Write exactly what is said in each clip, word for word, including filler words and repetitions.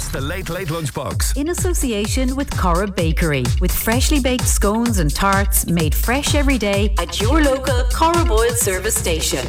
It's the Late Late Lunchbox. In association with Cora Bakery, with freshly baked scones and tarts made fresh every day at your local Cora Boyle service station.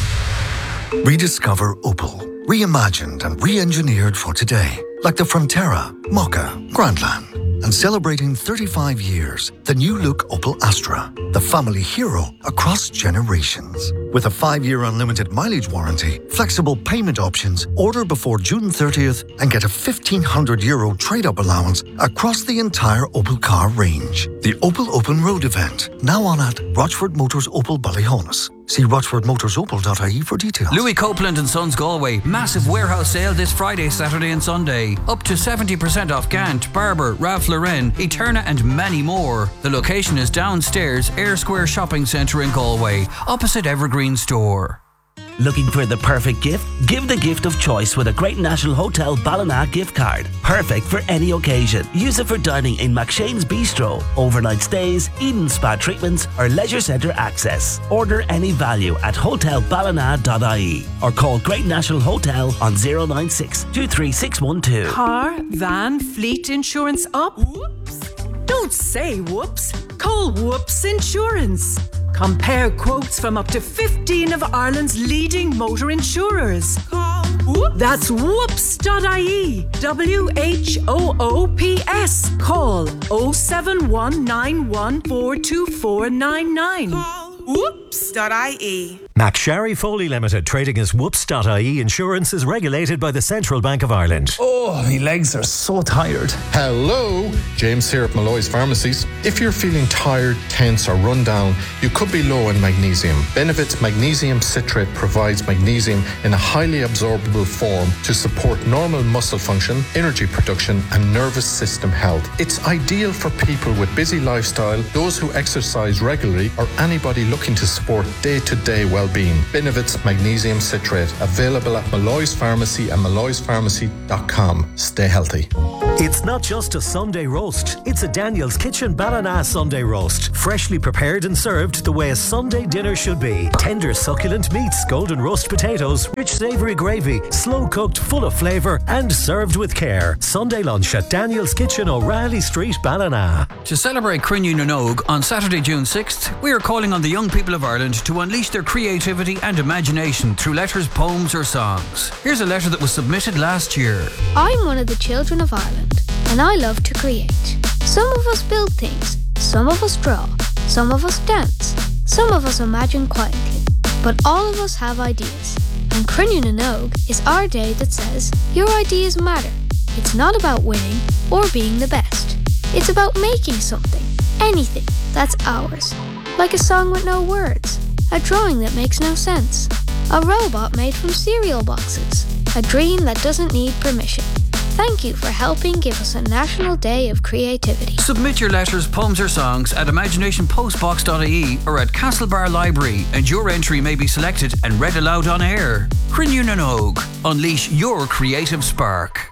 Rediscover Opel. Reimagined and re-engineered for today. Like the Frontera, Mokka, Grandland. And celebrating thirty-five years, the new look Opel Astra, the family hero across generations. With a five-year unlimited mileage warranty, flexible payment options, order before June thirtieth and get a fifteen hundred euro trade-up allowance across the entire Opel car range. The Opel Open Road event, now on at Rochford Motors Opel Ballyhonus. See rochford motors opel dot I E for details. Louis Copeland and Sons Galway. Massive warehouse sale this Friday, Saturday and Sunday. Up to seventy percent off Gant, Barber, Ralph Lauren, Eterna and many more. The location is downstairs, Air Square Shopping Centre in Galway, opposite Evergreen Store. Looking for the perfect gift? Give the gift of choice with a Great National Hotel Ballina gift card. Perfect for any occasion. Use it for dining in McShane's Bistro, overnight stays, Eden Spa treatments or leisure centre access. Order any value at hotel ballina dot I E or call Great National Hotel on zero nine six, two three six one two. Car, van, fleet insurance up? Whoops. Don't say whoops. Call Whoops Insurance. Compare quotes from up to fifteen of Ireland's leading motor insurers. Call Whoops. That's whoops dot I E. W H O O P S. Call oh seven one nine one four two four nine nine. Call whoops dot I E. McSharry Foley Limited, trading as whoops dot I E Insurance, is regulated by the Central Bank of Ireland. Oh, my legs are so tired. Hello, James here at Malloy's Pharmacies. If you're feeling tired, tense or run down, you could be low in magnesium. Benefit's magnesium citrate provides magnesium in a highly absorbable form to support normal muscle function, energy production and nervous system health. It's ideal for people with busy lifestyle, those who exercise regularly or anybody looking to support day-to-day well-being. Benefit's Magnesium Citrate, available at Malloy's Pharmacy and malloys pharmacy dot com. Stay healthy. It's not just a Sunday roast, it's a Daniel's Kitchen Ballina Sunday roast. Freshly prepared and served the way a Sunday dinner should be. Tender succulent meats, golden roast potatoes, rich savoury gravy, slow cooked, full of flavour and served with care. Sunday lunch at Daniel's Kitchen, O'Reilly Street, Ballina. To celebrate Crinne na Nóg on Saturday, June sixth, we are calling on the young people of Ireland to unleash their creativity and imagination through letters, poems or songs. Here's a letter that was submitted last year. I'm one of the children of Ireland and I love to create. Some of us build things, some of us draw, some of us dance, some of us imagine quietly, but all of us have ideas. And Crinne na Nóg is our day that says your ideas matter. It's not about winning or being the best. It's about making something, anything that's ours. Like a song with no words, a drawing that makes no sense, a robot made from cereal boxes, a dream that doesn't need permission. Thank you for helping give us a National Day of Creativity. Submit your letters, poems or songs at imagination post box dot I E or at Castlebar Library and your entry may be selected and read aloud on air. Crinne na Nóg. Unleash your creative spark.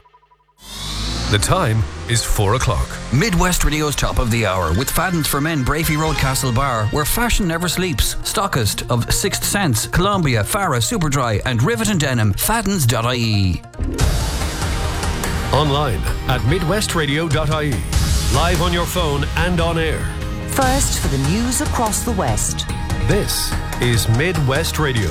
The time is four o'clock. Midwest Radio's top of the hour with Faddens for Men, Brafey Road, Castlebar, where fashion never sleeps. Stockist of Sixth Sense, Columbia, Farah, Superdry and Rivet and Denim. Faddens dot I E. Online at midwest radio dot I E. Live on your phone and on air. First for the news across the West. This is Midwest Radio.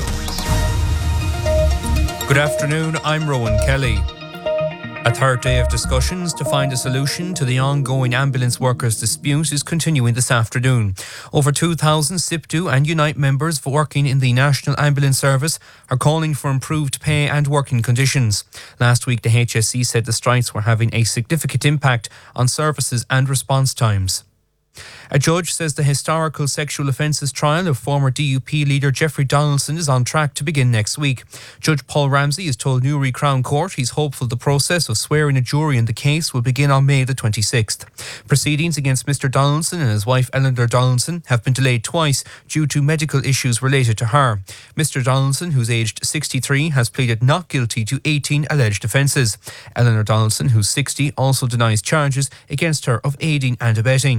Good afternoon, I'm Rowan Kelly. A third day of discussions to find a solution to the ongoing ambulance workers' dispute is continuing this afternoon. Over two thousand S I P T U and Unite members working in the National Ambulance Service are calling for improved pay and working conditions. Last week, the H S C said the strikes were having a significant impact on services and response times. A judge says the historical sexual offences trial of former D U P leader Jeffrey Donaldson is on track to begin next week. Judge Paul Ramsey has told Newry Crown Court he's hopeful the process of swearing a jury in the case will begin on May the twenty-sixth. Proceedings against Mr Donaldson and his wife Eleanor Donaldson have been delayed twice due to medical issues related to her. Mr Donaldson, who's aged sixty-three, has pleaded not guilty to eighteen alleged offences. Eleanor Donaldson, who's sixty, also denies charges against her of aiding and abetting.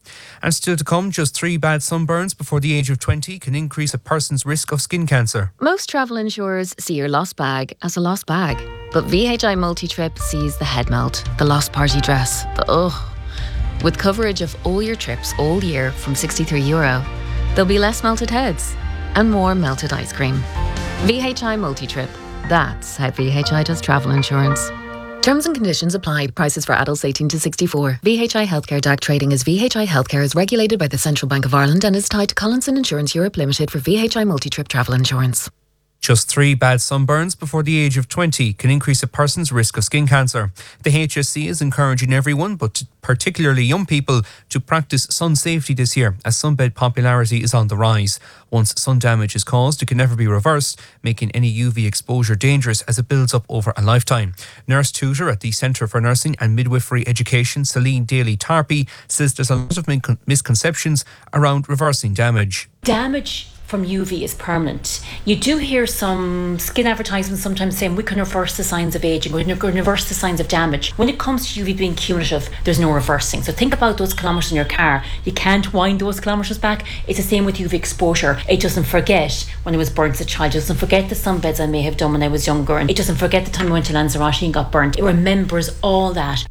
And still to come, just three bad sunburns before the age of twenty can increase a person's risk of skin cancer. Most travel insurers see your lost bag as a lost bag. But V H I Multi-Trip sees the head melt, the lost party dress, the ugh. With coverage of all your trips all year from sixty-three euro, there'll be less melted heads and more melted ice cream. V H I Multi-Trip. That's how V H I does travel insurance. Terms and conditions apply. Prices for adults eighteen to sixty-four. V H I Healthcare D A C trading as V H I Healthcare is regulated by the Central Bank of Ireland and is tied to Collinson Insurance Europe Limited for V H I Multi-Trip travel insurance. Just three bad sunburns before the age of twenty can increase a person's risk of skin cancer. The H S C is encouraging everyone, but particularly young people, to practice sun safety this year as sunbed popularity is on the rise. Once sun damage is caused, it can never be reversed, making any U V exposure dangerous as it builds up over a lifetime. Nurse tutor at the Centre for Nursing and Midwifery Education, Celine Daly-Tarpey, says there's a lot of min- misconceptions around reversing damage. Damage from U V is permanent. You do hear some skin advertisements sometimes saying we can reverse the signs of aging, we can reverse the signs of damage. When it comes to U V being cumulative, there's no reversing. So think about those kilometres in your car. You can't wind those kilometres back. It's the same with U V exposure. It doesn't forget when I was burnt as a child. It doesn't forget the sunbeds I may have done when I was younger. And it doesn't forget the time I went to Lanzarote and got burnt. It remembers all that.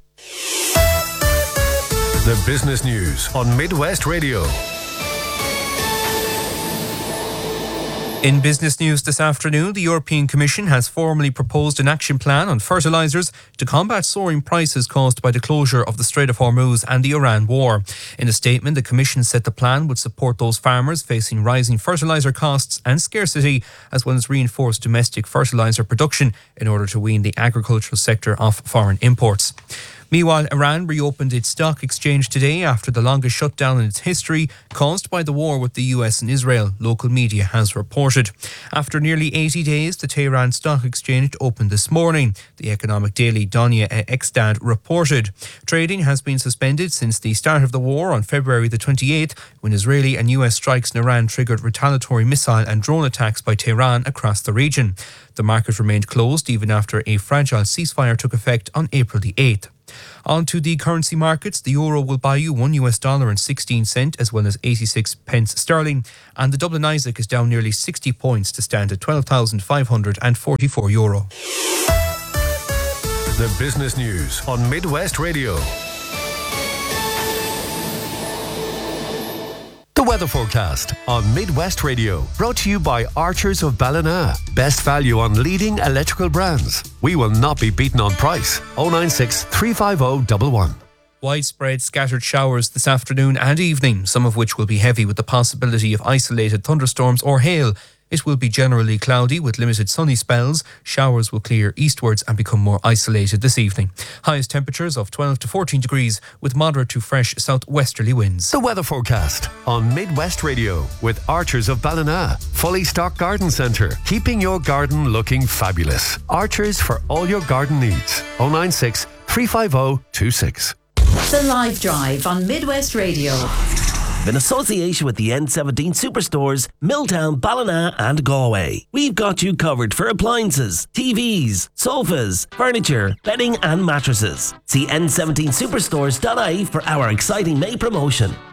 The business news on Midwest Radio. In business news this afternoon, the European Commission has formally proposed an action plan on fertilisers to combat soaring prices caused by the closure of the Strait of Hormuz and the Iran war. In a statement, the Commission said the plan would support those farmers facing rising fertiliser costs and scarcity, as well as reinforce domestic fertiliser production in order to wean the agricultural sector off foreign imports. Meanwhile, Iran reopened its stock exchange today after the longest shutdown in its history caused by the war with the U S and Israel, local media has reported. After nearly eighty days, the Tehran Stock Exchange opened this morning, the economic daily Donya Ekstad reported. Trading has been suspended since the start of the war on February the twenty-eighth, when Israeli and U S strikes in Iran triggered retaliatory missile and drone attacks by Tehran across the region. The market remained closed even after a fragile ceasefire took effect on April the eighth. On to the currency markets. The euro will buy you one US dollar and sixteen cent as well as eighty-six pence sterling, and the Dublin Isaac is down nearly sixty points to stand at twelve thousand five hundred forty-four euro. The business news on Midwest Radio. The weather forecast on Midwest Radio, brought to you by Archers of Ballina. Best value on leading electrical brands. We will not be beaten on price. oh nine six, three five oh, one one. Widespread scattered showers this afternoon and evening, some of which will be heavy with the possibility of isolated thunderstorms or hail. It will be generally cloudy with limited sunny spells. Showers will clear eastwards and become more isolated this evening. Highest temperatures of twelve to fourteen degrees with moderate to fresh southwesterly winds. The weather forecast on Midwest Radio with Archers of Ballina. Fully stocked garden centre, keeping your garden looking fabulous. Archers for all your garden needs. oh nine six, three five oh, two six. The Live Drive on Midwest Radio. In association with the N seventeen Superstores, Milltown, Ballina and Galway. We've got you covered for appliances, T Vs, sofas, furniture, bedding and mattresses. See N seventeen superstores dot I E for our exciting May promotion.